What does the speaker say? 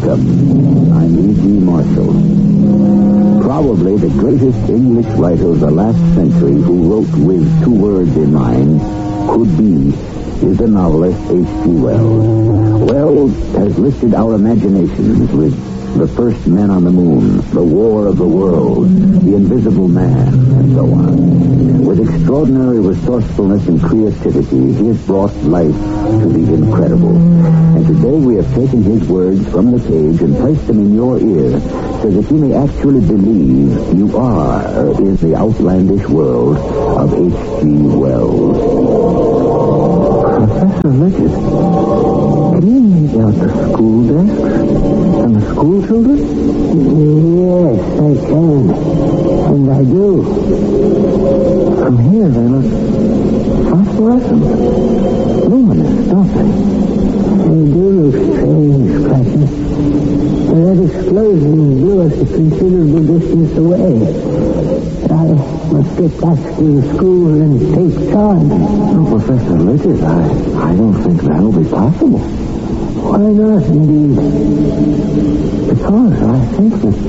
Welcome. I'm E.G. Marshall. Probably the greatest English writer of the last century who wrote with two words in mind, could be, is the novelist H.G. Wells. Wells has lifted our imaginations with The First Men on the Moon, The War of the Worlds, The Invisible Man, and so on. With extraordinary resourcefulness and creativity, he has brought life to the incredible. And today we have taken his words from the page and placed them in your ear so that you may actually believe you are in the outlandish world of H.G. Wells. Professor Richard, can you make out the school desks and the school children? Yes, I can. And I do. From here, they look phosphorescent. Luminous, don't they? They do look strange, Precious. That explosion blew us a considerable distance away. I must get back to the school and take charge. Oh, Professor Richard, I don't think that'll be possible. Why not, indeed? Because I think that